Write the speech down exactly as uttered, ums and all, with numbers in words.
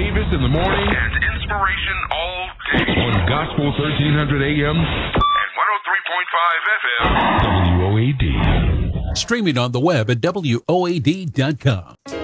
Davis in the morning and inspiration all day on Gospel thirteen hundred A M and one oh three point five F M W O A D. Streaming on the web at W O A D dot com.